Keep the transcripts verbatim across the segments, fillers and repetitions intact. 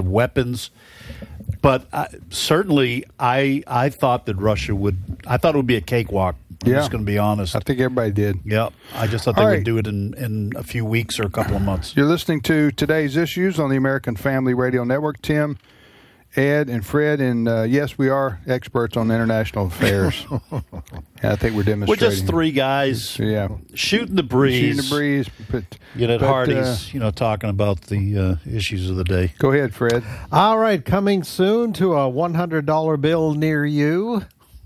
weapons. But I, certainly, I I thought that Russia would. I thought it would be a cakewalk. I'm yeah. just going to be honest. I think everybody did. Yeah, I just thought All they right. would do it in, in a few weeks or a couple of months. You're listening to Today's Issues on the American Family Radio Network. Tim, Ed, and Fred, and uh, yes, we are experts on international affairs. I think we're demonstrating. We're just three guys yeah. shooting the breeze. Shooting the breeze. But, You know, at but, Hardee's, uh, you know, talking about the uh, issues of the day. Go ahead, Fred. All right, coming soon to a one hundred dollar bill near you.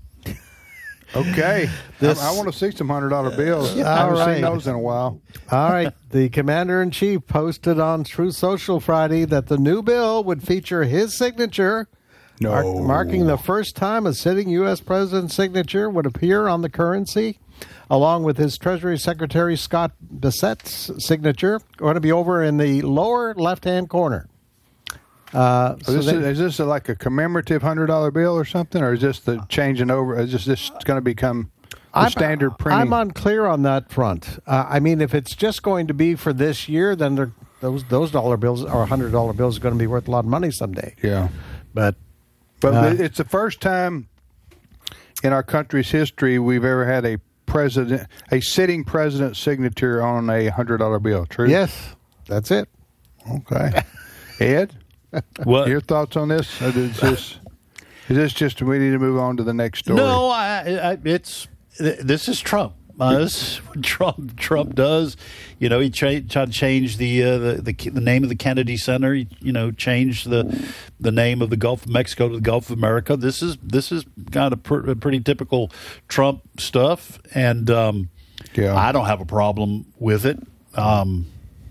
Okay. This- I, I want to see some one hundred dollar bills. Yeah, I haven't all right. seen those in a while. All right, the Commander-in-Chief posted on Truth Social Friday that the new bill would feature his signature, No. mark- marking the first time a sitting U S president's signature would appear on the currency, along with his Treasury Secretary Scott Bessett's signature, going to be over in the lower left-hand corner. Uh, Is so this, they- is this a, like a commemorative one hundred dollar bill or something, or is this the changing over? Is this, this going to become the I'm, standard printing? I'm unclear on that front. Uh, I mean, if it's just going to be for this year, then they're- those those dollar bills or one hundred dollar bills are going to be worth a lot of money someday. Yeah. But But Uh, it's the first time in our country's history we've ever had a president, a sitting president's signature on a one hundred dollar bill. True? yes, that's it. Okay. Ed, What? your thoughts on this? Or Is this, is this just we need to move on to the next story? No, I, I, it's this is Trump. Uh, this is what Trump Trump does. You know, he tra- tried to change the, uh, the the the name of the Kennedy Center. He, you know, changed the the name of the Gulf of Mexico to the Gulf of America. This is this is kind of pr- pretty typical Trump stuff, and um, Yeah. I don't have a problem with it. Um,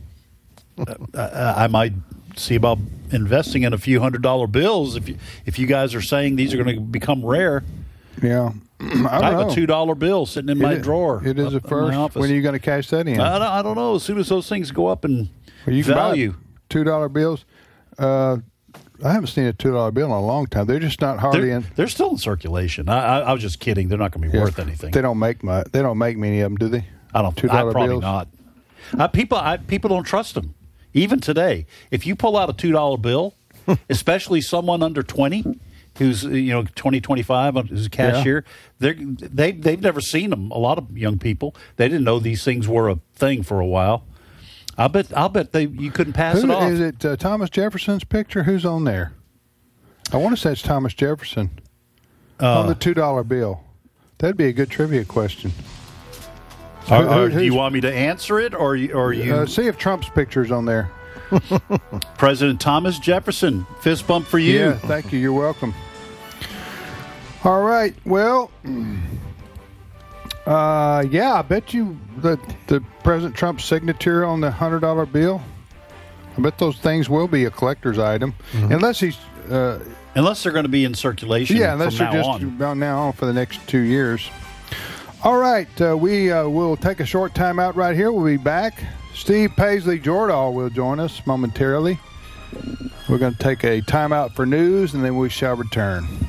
I, I might see about investing in a few hundred dollar bills if you, if you guys are saying these are going to become rare. Yeah. I, don't I have know. a two dollar bill sitting in my It- drawer. It is up a in my first. office. When are you going to cash that in? I don't, I don't know. As soon as those things go up in Well, you can value, buy two dollar bills. Uh, I haven't seen a two dollar bill in a long time. They're just not hardly they're, in. they're still in circulation. I, I, I was just kidding. They're not going to be Yeah, worth anything. They don't make my. They don't make many of them, do they? I don't. Two I dollar probably bills. not. Uh, people, I, people don't trust them. Even today, if you pull out a two dollar bill, especially someone under twenty, who's you know twenty, twenty-five, who's a cashier, they're they they've never seen them. A lot of young people, they didn't know these things were a thing for a while. I bet. I'll bet they you couldn't pass Who, it off. is it uh, Thomas Jefferson's picture? Who's on there? I want to say it's Thomas Jefferson Uh, on the two dollar bill. That'd be a good trivia question. Or, Who- or who- do you who's- want me to answer it, or you- or you, Uh, see if Trump's picture's on there. President Thomas Jefferson? Fist bump for you. Yeah, thank you. You're welcome. All right. Well, uh, yeah, I bet you that the President Trump's signature on the hundred dollar bill. I bet those things will be a collector's item, unless he's. Uh, Unless they're going to be in circulation. yeah, unless from they're now just on. about now on for the next two years. All right, uh, we uh, will take a short time out right here. We'll be back. Steve Paisley Jordahl will join us momentarily. We're going to take a time out for news, and then we shall return.